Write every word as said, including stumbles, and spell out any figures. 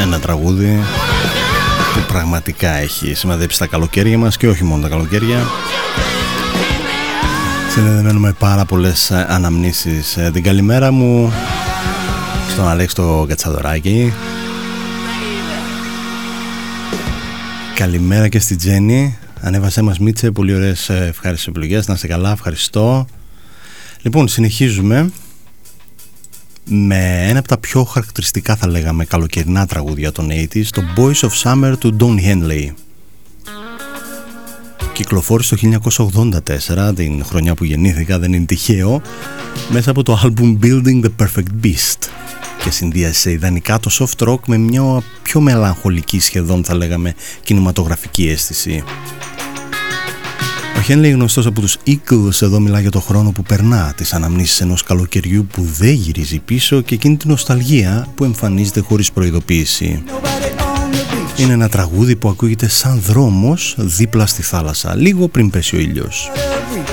ένα τραγούδι που πραγματικά έχει σημαδέψει τα καλοκαίρια μας και όχι μόνο τα καλοκαίρια. Συνδεδεμένο με πάρα πολλές αναμνήσεις. Την καλημέρα μου στον Αλέξη το Κατσαδωράκη. Καλημέρα και στη Τζέννη. Ανέβασέ μας Μίτσε, πολύ ωραίες ευχάριστες επιλογές. Να είστε καλά, ευχαριστώ. Λοιπόν, συνεχίζουμε με ένα από τα πιο χαρακτηριστικά, θα λέγαμε, καλοκαιρινά τραγούδια των ογδόντα, το Boys of Summer του Don Henley. Κυκλοφόρησε το χίλια εννιακόσια ογδόντα τέσσερα, την χρονιά που γεννήθηκα, δεν είναι τυχαίο, μέσα από το album Building the Perfect Beast, και συνδύασε ιδανικά το soft rock με μια πιο μελαγχολική, σχεδόν θα λέγαμε κινηματογραφική αίσθηση. Ο Henley, γνωστός από τους Eagles, εδώ μιλά για το χρόνο που περνά, τις αναμνήσεις ενός καλοκαιριού που δεν γυρίζει πίσω και εκείνη την νοσταλγία που εμφανίζεται χωρίς προειδοποίηση. Είναι ένα τραγούδι που ακούγεται σαν δρόμος δίπλα στη θάλασσα, λίγο πριν πέσει ο ήλιος.